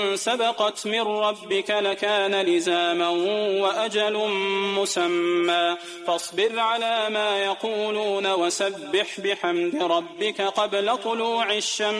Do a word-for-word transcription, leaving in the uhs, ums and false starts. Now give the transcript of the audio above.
سبقت من ربك لكان لزاما وأجل مسمى فاصبر على ما يقولون وسبح بحمد ربك قبل طلوع الشمس